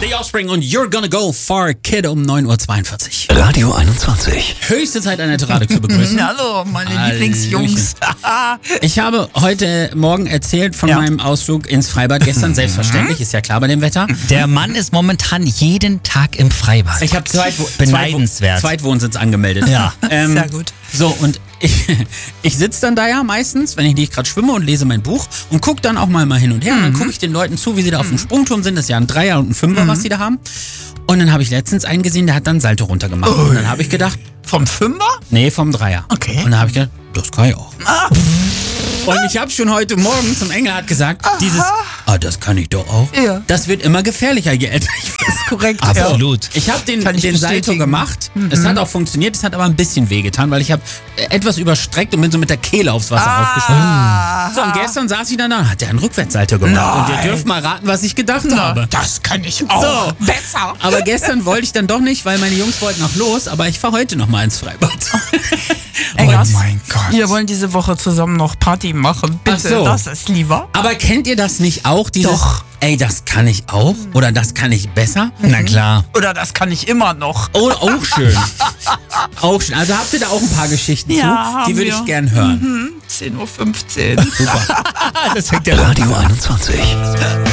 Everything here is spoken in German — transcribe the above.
The Offspring und You're Gonna Go Far Kid um 9:42 Uhr. Radio 21. Höchste Zeit, eine Tirade zu begrüßen. Hallo, meine Lieblingsjungs. Ich habe heute Morgen erzählt von meinem Ausflug ins Freibad gestern. Selbstverständlich, ist ja klar bei dem Wetter. Der Mann ist momentan jeden Tag im Freibad. Ich habe Beneidenswert. Zweitwohnsitz angemeldet. Ja, sehr gut. So, und ich sitze dann da ja meistens, wenn ich nicht gerade schwimme und lese mein Buch und gucke dann auch mal hin und her. Und dann gucke ich den Leuten zu, wie sie da auf dem Sprungturm sind. Das ist ja ein Dreier und ein Fünfer, was sie da haben. Und dann habe ich letztens einen gesehen, der hat dann Salto runtergemacht. Und dann habe ich gedacht... Vom Fünfer? Nee, vom Dreier. Okay. Und dann habe ich gedacht, das kann ich auch. Und ich habe schon heute Morgen zum Engelhardt gesagt, das kann ich doch auch. Ja. Das wird immer gefährlicher, je älter ich werde. Das ist korrekt. Absolut. Ich habe den Kann ich Salto bestätigen. gemacht. Es hat auch funktioniert, es hat aber ein bisschen wehgetan, weil ich habe etwas überstreckt und bin so mit der Kehle aufs Wasser aufgesprungen. So, und gestern saß ich dann da und hat der einen Rückwärtssalto gemacht. Und ihr dürft mal raten, was ich gedacht habe. Das kann ich auch. So. Besser. Aber gestern wollte ich dann doch nicht, weil meine Jungs wollten noch los, aber ich fahre heute noch mal ins Freibad. Engert, mein Gott. wir wollen diese Woche zusammen noch Party machen. Bitte, Ach so. das ist lieber. Aber kennt ihr das nicht auch? Dieses, Doch. Ey, das kann ich auch oder das kann ich besser? Na klar. Oder das kann ich immer noch. Oh, auch schön. Auch schön. Also habt ihr da auch ein paar Geschichten Ja, zu? haben Die würde wir. ich gern hören. 10:15 Uhr. Das fängt ja Radio 21.